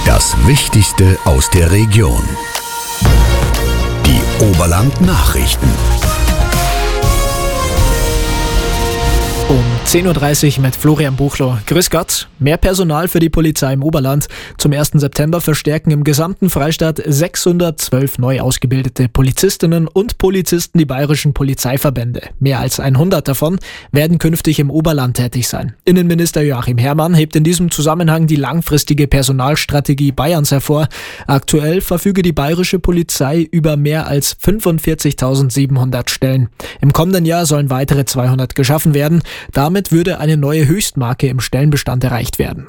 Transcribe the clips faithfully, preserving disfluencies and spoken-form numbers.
Das Wichtigste aus der Region. Die Oberland-Nachrichten. Um zehn Uhr dreißig mit Florian Buchloh. Grüß Gott. Mehr Personal für die Polizei im Oberland. Zum ersten September verstärken im gesamten Freistaat sechshundertzwölf neu ausgebildete Polizistinnen und Polizisten die bayerischen Polizeiverbände. Mehr als hundert davon werden künftig im Oberland tätig sein. Innenminister Joachim Herrmann hebt in diesem Zusammenhang die langfristige Personalstrategie Bayerns hervor. Aktuell verfüge die bayerische Polizei über mehr als fünfundvierzigtausendsiebenhundert Stellen. Im kommenden Jahr sollen weitere zweihundert geschaffen werden. Damit würde eine neue Höchstmarke im Stellenbestand erreicht werden.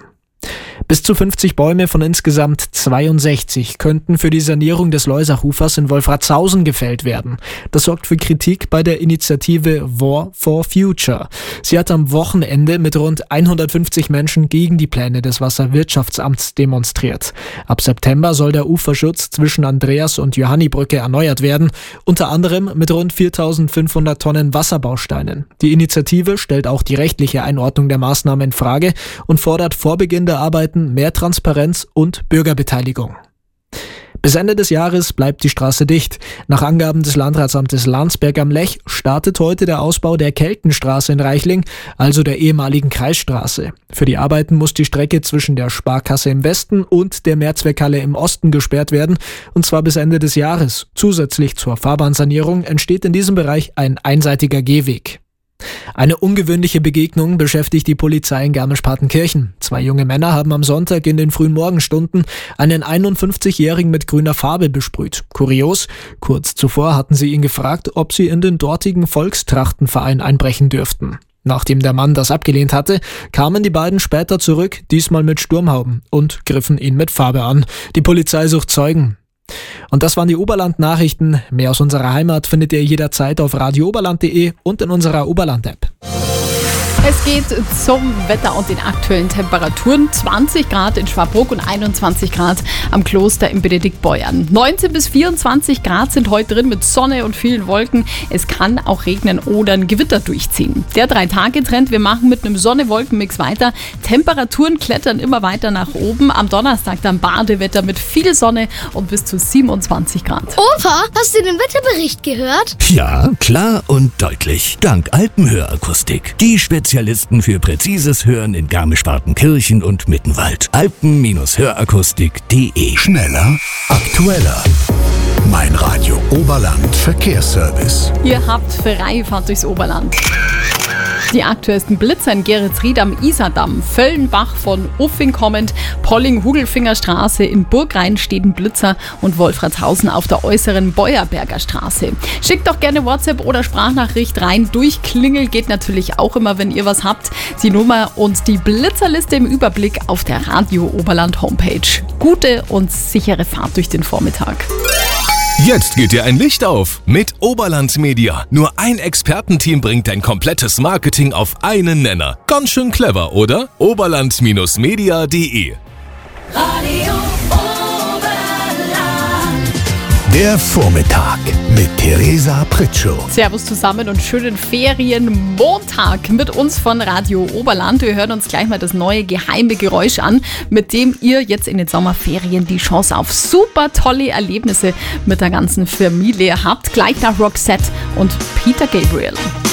Bis zu fünfzig Bäume von insgesamt zweiundsechzig könnten für die Sanierung des Loisachufers in Wolfratshausen gefällt werden. Das sorgt für Kritik bei der Initiative War for Future. Sie hat am Wochenende mit rund hundertfünfzig Menschen gegen die Pläne des Wasserwirtschaftsamts demonstriert. Ab September soll der Uferschutz zwischen Andreas- und Johannibrücke erneuert werden, unter anderem mit rund viertausendfünfhundert Tonnen Wasserbausteinen. Die Initiative stellt auch die rechtliche Einordnung der Maßnahmen in Frage und fordert vor Beginn der Arbeiten mehr Transparenz und Bürgerbeteiligung. Bis Ende des Jahres bleibt die Straße dicht. Nach Angaben des Landratsamtes Landsberg am Lech startet heute der Ausbau der Keltenstraße in Reichling, also der ehemaligen Kreisstraße. Für die Arbeiten muss die Strecke zwischen der Sparkasse im Westen und der Mehrzweckhalle im Osten gesperrt werden, und zwar bis Ende des Jahres. Zusätzlich zur Fahrbahnsanierung entsteht in diesem Bereich ein einseitiger Gehweg. Eine ungewöhnliche Begegnung beschäftigt die Polizei in Garmisch-Partenkirchen. Zwei junge Männer haben am Sonntag in den frühen Morgenstunden einen einundfünfzigjährigen mit grüner Farbe besprüht. Kurios, kurz zuvor hatten sie ihn gefragt, ob sie in den dortigen Volkstrachtenverein einbrechen dürften. Nachdem der Mann das abgelehnt hatte, kamen die beiden später zurück, diesmal mit Sturmhauben, und griffen ihn mit Farbe an. Die Polizei sucht Zeugen. Und das waren die Oberland-Nachrichten. Mehr aus unserer Heimat findet ihr jederzeit auf radio oberland punkt de und in unserer Oberland-App. Es geht zum Wetter und den aktuellen Temperaturen. zwanzig Grad in Schwabruck und einundzwanzig Grad am Kloster in Benediktbeuern. neunzehn bis vierundzwanzig Grad sind heute drin mit Sonne und vielen Wolken. Es kann auch regnen oder ein Gewitter durchziehen. Der Drei-Tage-Trend, wir machen mit einem Sonne-Wolken-Mix weiter. Temperaturen klettern immer weiter nach oben. Am Donnerstag dann Badewetter mit viel Sonne und bis zu siebenundzwanzig Grad. Opa, hast du den Wetterbericht gehört? Ja, klar und deutlich. Dank Alpenhörakustik. Die Spezialisten für präzises Hören in Garmisch-Partenkirchen und Mittenwald. Alpen-Hörakustik punkt de. Schneller, aktueller. Mein Radio Oberland Verkehrsservice. Ihr habt freie Fahrt durchs Oberland. Die aktuellsten Blitzer in Geretsried am Isardamm, Völlenbach von Uffing kommend, Polling-Hugelfinger-Straße, in Burgrhein steht ein Blitzer und Wolfratshausen auf der äußeren Beuerberger Straße. Schickt doch gerne WhatsApp oder Sprachnachricht rein. Durchklingeln geht natürlich auch immer, wenn ihr was habt. Die Nummer und die Blitzerliste im Überblick auf der Radio Oberland Homepage. Gute und sichere Fahrt durch den Vormittag. Jetzt geht dir ein Licht auf mit Oberland Media. Nur ein Expertenteam bringt dein komplettes Marketing auf einen Nenner. Ganz schön clever, oder? oberland Media punkt de. Radio Oberland. Der Vormittag mit Theresa Pritschow. Servus zusammen und schönen Ferienmontag mit uns von Radio Oberland. Wir hören uns gleich mal das neue geheime Geräusch an, mit dem ihr jetzt in den Sommerferien die Chance auf super tolle Erlebnisse mit der ganzen Familie habt. Gleich nach Roxette und Peter Gabriel.